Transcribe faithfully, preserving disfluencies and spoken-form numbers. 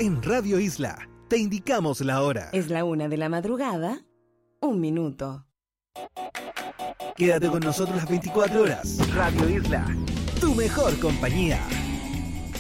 En Radio Isla te indicamos la hora. Es la una de la madrugada, un minuto. Quédate con nosotros las veinticuatro horas. Radio Isla, tu mejor compañía.